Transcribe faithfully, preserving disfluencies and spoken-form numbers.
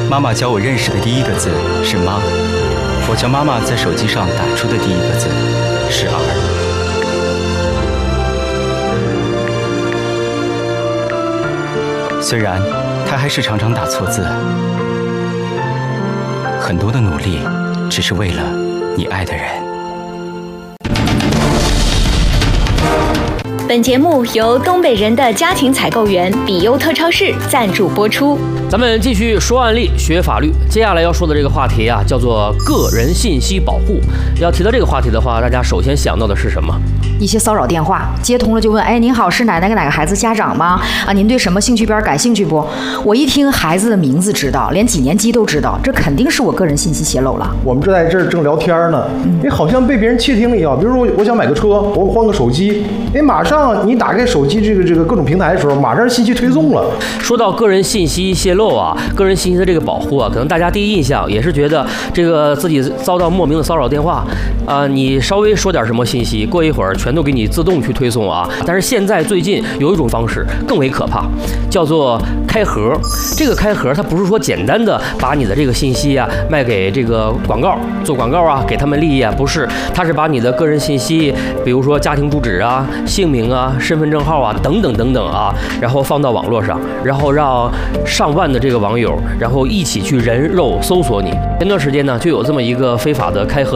妈妈教我认识的第一个字是妈，我教妈妈在手机上打出的第一个字是儿。虽然她还是常常打错字，很多的努力只是为了你爱的人。 本节目由东北人的家庭采购员比优特超市赞助播出。 咱们继续说案例学法律，接下来要说的这个话题啊，叫做个人信息保护。要提到这个话题的话，大家首先想到的是什么？ 一些骚扰电话接通了就问，哎，您好，是哪哪个哪个孩子家长吗？啊，您对什么兴趣班感兴趣不？我一听孩子的名字知道，连几年级都知道，这肯定是我个人信息泄露了。 我们这在这儿正聊天呢，哎，好像被别人窃听了一样。比如说我想买个车，我换个手机，哎，马上你打开手机这个这个各种平台的时候，马上信息推送了。 说到个人信息泄露啊，个人信息的这个保护啊，可能大家第一印象也是觉得这个自己遭到莫名的骚扰电话啊、呃，你稍微说点什么信息，过一会儿全都给你自动去推送啊。但是现在最近有一种方式更为可怕，叫做开盒。这个开盒它不是说简单的把你的这个信息啊卖给这个广告做广告啊，给他们利益啊，不是，它是把你的个人信息，比如说家庭住址啊、姓名啊、身份证号啊等等等等啊，然后放到网络上，然后让上万的这个网友，然后一起去人肉搜索你。前段时间呢，就有这么一个非法的开盒